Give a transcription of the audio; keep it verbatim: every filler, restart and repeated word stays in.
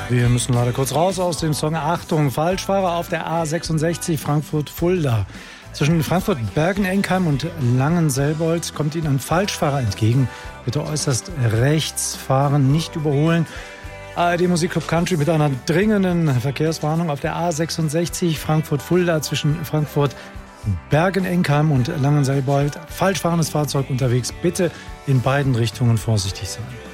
Wir müssen leider kurz raus aus dem Song. Achtung, Falschfahrer auf der A sechsundsechzig Frankfurt-Fulda. Zwischen Frankfurt-Bergen-Enkheim und Langenselbold kommt Ihnen ein Falschfahrer entgegen. Bitte äußerst rechts fahren, nicht überholen. A R D Musikclub Country mit einer dringenden Verkehrswarnung auf der A sechsundsechzig Frankfurt-Fulda zwischen Frankfurt-Bergen-Enkheim und Langenselbold. Falsch fahrendes Fahrzeug unterwegs. Bitte in beiden Richtungen vorsichtig sein.